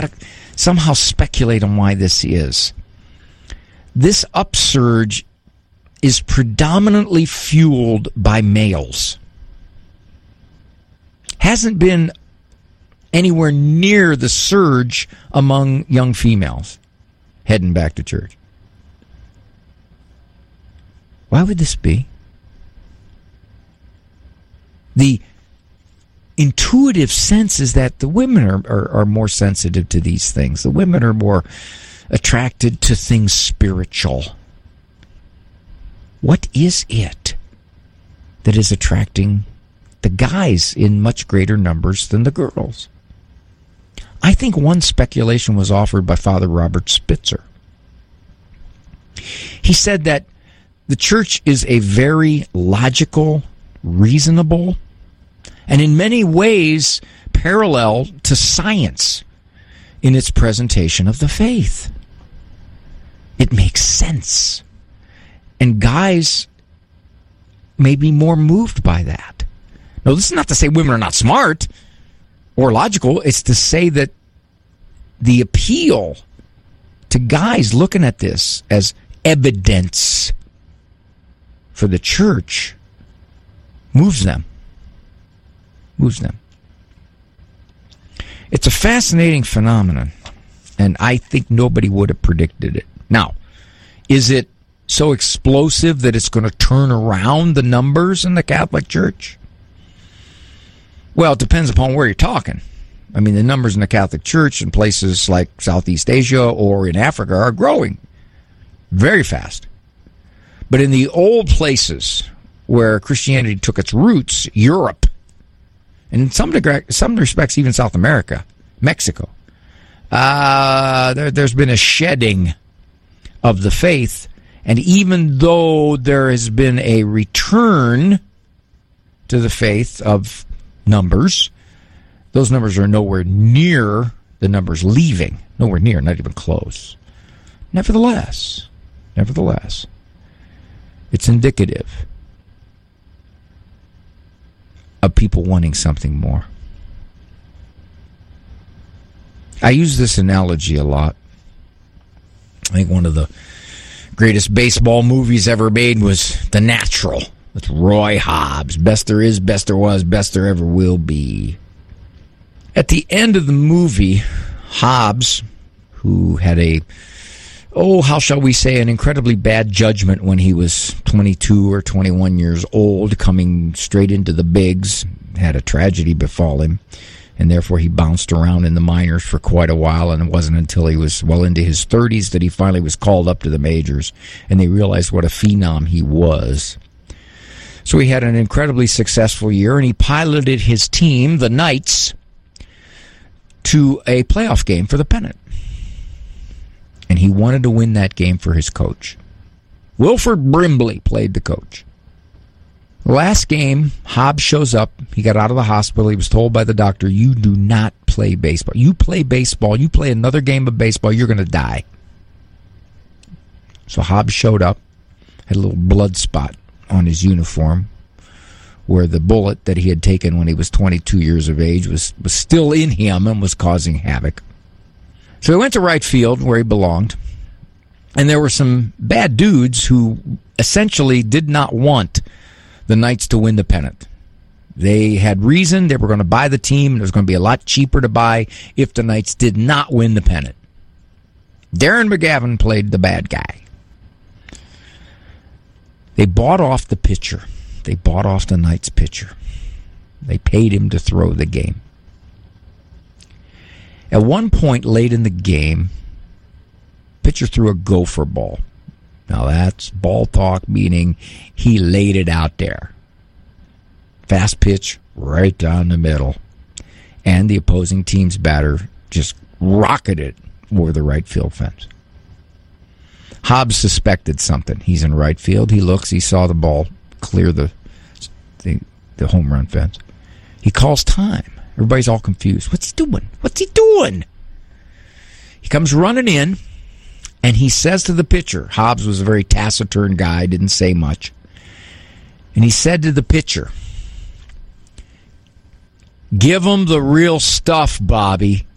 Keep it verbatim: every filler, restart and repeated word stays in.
got to somehow speculate on why this is. This upsurge is predominantly fueled by males. Hasn't been anywhere near the surge among young females heading back to church. Why would this be? The intuitive sense is that the women are, are, are more sensitive to these things. The women are more attracted to things spiritual. What is it that is attracting the guys in much greater numbers than the girls? I think one speculation was offered by Father Robert Spitzer. He said that the church is a very logical, reasonable, and in many ways parallel to science in its presentation of the faith. It makes sense. And guys may be more moved by that. Now, this is not to say women are not smart or logical. It's to say that the appeal to guys looking at this as evidence for the church moves them. Moves them. It's a fascinating phenomenon, and I think nobody would have predicted it. Now, is it so explosive that it's going to turn around the numbers in the Catholic Church? Well, it depends upon where you're talking. I mean, the numbers in the Catholic Church in places like Southeast Asia or in Africa are growing very fast. But in the old places where Christianity took its roots, Europe, and in some degree, some respects even South America, Mexico, uh, there, there's been a shedding of the faith. And even though there has been a return to the faith of numbers, those numbers are nowhere near the numbers leaving. Nowhere near, not even close. Nevertheless, nevertheless, it's indicative of people wanting something more. I use this analogy a lot. I think one of the greatest baseball movies ever made was The Natural with Roy Hobbs. Best there is, best there was, best there ever will be. At the end of the movie, Hobbs, who had a, oh, how shall we say, an incredibly bad judgment when he was twenty-two or twenty-one years old, coming straight into the bigs, had a tragedy befall him, and therefore he bounced around in the minors for quite a while, and it wasn't until he was well into his thirties that he finally was called up to the majors, and they realized what a phenom he was. So he had an incredibly successful year, and he piloted his team, the Knights, to a playoff game for the pennant. And he wanted to win that game for his coach. Wilford Brimley played the coach. Last game, Hobbs shows up. He got out of the hospital. He was told by the doctor, you do not play baseball. You play baseball, you play another game of baseball, you're going to die. So Hobbs showed up, had a little blood spot on his uniform where the bullet that he had taken when he was twenty-two years of age was, was still in him and was causing havoc. So he went to right field where he belonged, and there were some bad dudes who essentially did not want the Knights to win the pennant. They had reason. They were going to buy the team. It was going to be a lot cheaper to buy if the Knights did not win the pennant. Darren McGavin played the bad guy. They bought off the pitcher. They bought off the Knights pitcher. They paid him to throw the game. At one point late in the game, pitcher threw a gopher ball. Now that's ball talk, meaning he laid it out there. Fast pitch right down the middle. And the opposing team's batter just rocketed it over the right field fence. Hobbs suspected something. He's in right field. He looks. He saw the ball clear the, the the home run fence. He calls time. Everybody's all confused. What's he doing? What's he doing? He comes running in, and he says to the pitcher, Hobbs was a very taciturn guy, didn't say much, and he said to the pitcher, give him the real stuff, Bobby.